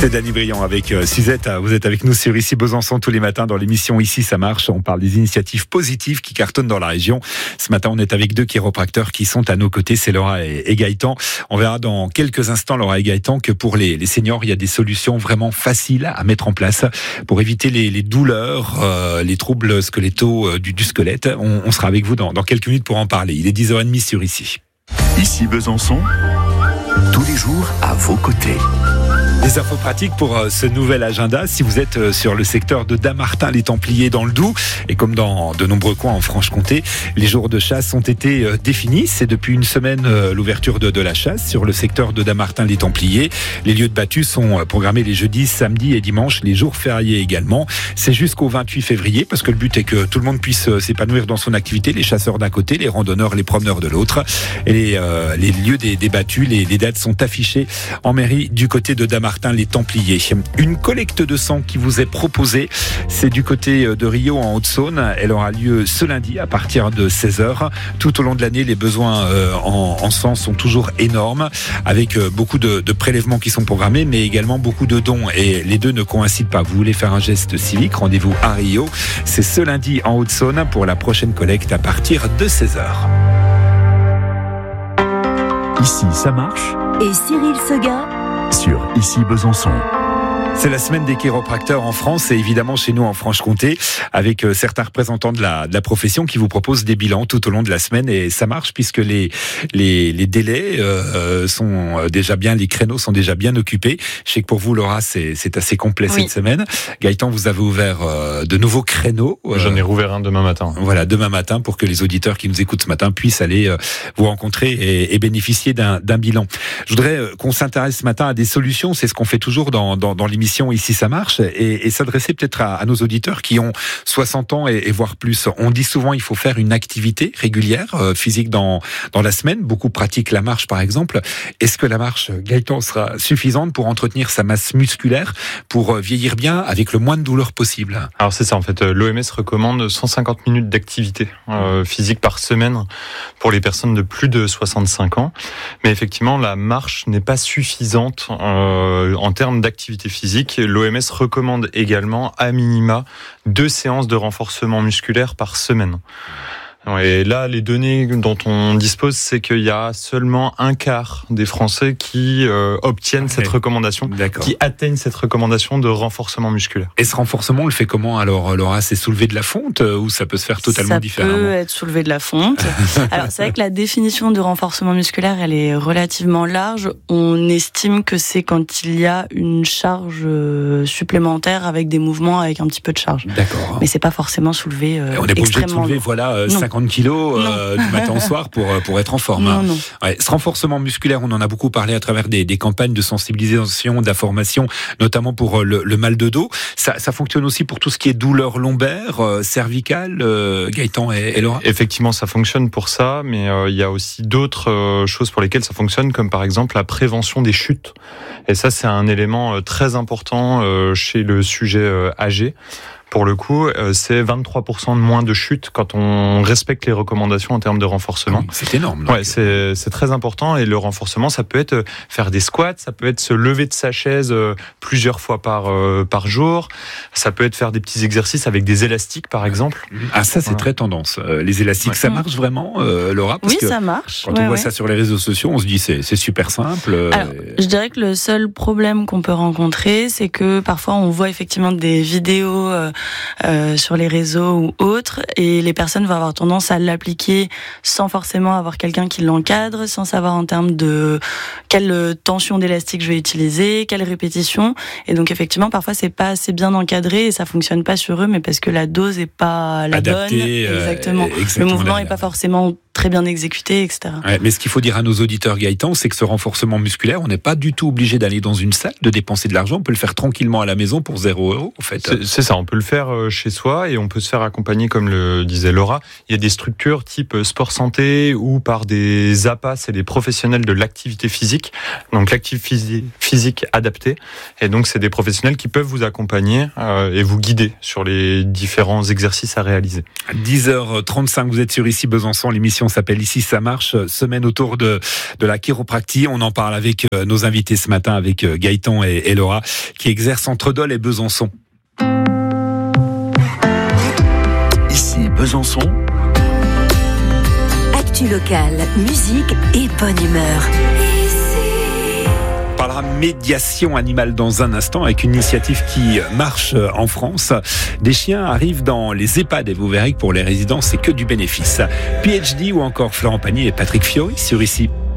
C'est Dany Briand avec Suzette. Vous êtes avec nous sur Ici Besançon tous les matins dans l'émission Ici ça marche. On parle des initiatives positives qui cartonnent dans la région. Ce matin, on est avec deux chiropracteurs qui sont à nos côtés, c'est Laura et Gaëtan. On verra dans quelques instants, Laura et Gaëtan, que pour les seniors, il y a des solutions vraiment faciles à mettre en place pour éviter les douleurs, les troubles squeletto du squelette. On sera avec vous dans quelques minutes pour en parler. Il est 10h30 sur Ici. Ici Besançon, tous les jours à vos côtés. Des infos pratiques pour ce nouvel agenda. Si vous êtes sur le secteur de Dammartin-les-Templiers dans le Doubs, et comme dans de nombreux coins en Franche-Comté, les jours de chasse ont été définis. C'est depuis une semaine l'ouverture de la chasse sur le secteur de Dammartin-les-Templiers. Les lieux de battues sont programmés les jeudis, samedis et dimanches, les jours fériés également. C'est jusqu'au 28 février parce que le but est que tout le monde puisse s'épanouir dans son activité, les chasseurs d'un côté, les randonneurs, les promeneurs de l'autre. Et les lieux des battues, les dates sont affichées en mairie du côté de Dammartin les Templiers. Une collecte de sang qui vous est proposée, c'est du côté de Rio en Haute-Saône. Elle aura lieu ce lundi à partir de 16h. Tout au long de l'année, les besoins en sang sont toujours énormes, avec beaucoup de prélèvements qui sont programmés, mais également beaucoup de dons. Et les deux ne coïncident pas. Vous voulez faire un geste civique, rendez-vous à Rio. C'est ce lundi en Haute-Saône pour la prochaine collecte à partir de 16h. Ici, ça marche. Et Cyril Seguin Sur Ici Besançon. C'est la semaine des chiropracteurs en France et évidemment chez nous en Franche-Comté avec certains représentants de la profession qui vous proposent des bilans tout au long de la semaine et ça marche puisque les délais sont déjà bien, les créneaux sont déjà bien occupés. Je sais que pour vous Laura c'est assez complet cette semaine. Gaëtan, vous avez ouvert de nouveaux créneaux. J'en ai rouvert un demain matin. Voilà, demain matin pour que les auditeurs qui nous écoutent ce matin puissent aller vous rencontrer et bénéficier d'un bilan. Je voudrais qu'on s'intéresse ce matin à des solutions, c'est ce qu'on fait toujours dans l'émission Ici ça marche et s'adresser peut-être à nos auditeurs qui ont 60 ans et voire plus. On dit souvent il faut faire une activité régulière physique dans la semaine. Beaucoup pratiquent la marche par exemple. Est-ce que la marche, Gaëtan, sera suffisante pour entretenir sa masse musculaire, pour vieillir bien avec le moins de douleur possible? Alors c'est ça en fait, l'OMS recommande 150 minutes d'activité physique par semaine pour les personnes de plus de 65 ans. Mais effectivement la marche n'est pas suffisante en termes d'activité physique. L'OMS recommande également à minima 2 séances de renforcement musculaire par semaine. Et là, les données dont on dispose, c'est qu'il y a seulement un quart des Français qui obtiennent cette recommandation, qui atteignent cette recommandation de renforcement musculaire. Et ce renforcement, on le fait comment alors, Laura? C'est soulever de la fonte ou ça peut se faire totalement différemment? Ça peut être soulever de la fonte. Alors, c'est vrai que la définition de renforcement musculaire, elle est relativement large. On estime que c'est quand il y a une charge supplémentaire avec des mouvements avec un petit peu de charge. D'accord. Mais c'est pas forcément soulever on n'est pas obligé de soulever, lourd. 50 kilos du matin au soir pour être en forme. Non. Ouais, ce renforcement musculaire, on en a beaucoup parlé à travers des campagnes de sensibilisation, d'information, notamment pour le mal de dos. Ça fonctionne aussi pour tout ce qui est douleur lombaire, cervicale, Gaëtan et Laura? Effectivement, ça fonctionne pour ça, mais il y a aussi d'autres choses pour lesquelles ça fonctionne, comme par exemple la prévention des chutes. Et ça, c'est un élément très important chez le sujet âgé. Pour le coup, c'est 23% de moins de chutes quand on respecte les recommandations en termes de renforcement. C'est énorme. Ouais, c'est très important. Et le renforcement, ça peut être faire des squats, ça peut être se lever de sa chaise plusieurs fois par jour. Ça peut être faire des petits exercices avec des élastiques, par exemple. Ah, ça, c'est très tendance. Les élastiques, ça marche vraiment, Laura? Parce que ça marche. Quand on voit ça sur les réseaux sociaux, on se dit c'est super simple. Alors, je dirais que le seul problème qu'on peut rencontrer, c'est que parfois on voit effectivement des vidéos sur les réseaux ou autres, et les personnes vont avoir tendance à l'appliquer sans forcément avoir quelqu'un qui l'encadre, sans savoir en termes de quelle tension d'élastique je vais utiliser, quelle répétition, et donc effectivement parfois c'est pas assez bien encadré et ça fonctionne pas sur eux, mais parce que la dose est pas la adaptée, bonne. Exactement. Le mouvement est pas forcément très bien exécuté, etc. Ouais, mais ce qu'il faut dire à nos auditeurs, Gaëtan, c'est que ce renforcement musculaire, on n'est pas du tout obligé d'aller dans une salle, de dépenser de l'argent. On peut le faire tranquillement à la maison pour 0 €, en fait. C'est ça, on peut le faire chez soi et on peut se faire accompagner, comme le disait Laura. Il y a des structures type sport santé ou par des APA, c'est des professionnels de l'activité physique, donc l'activité physique adaptée. Et donc, c'est des professionnels qui peuvent vous accompagner et vous guider sur les différents exercices à réaliser. 10h35, vous êtes sur Ici Besançon, l'émission l'émission s'appelle Ici ça marche, semaine autour de la chiropractie. On en parle avec nos invités ce matin, avec Gaëtan et Laura, qui exercent entre Dole et Besançon. Ici Besançon. Actu locale, musique et bonne humeur. On parlera médiation animale dans un instant avec une initiative qui marche en France. Des chiens arrivent dans les EHPAD et vous verrez que pour les résidents, c'est que du bénéfice. PhD ou encore Florent Pagny et Patrick Fiori sur Ici.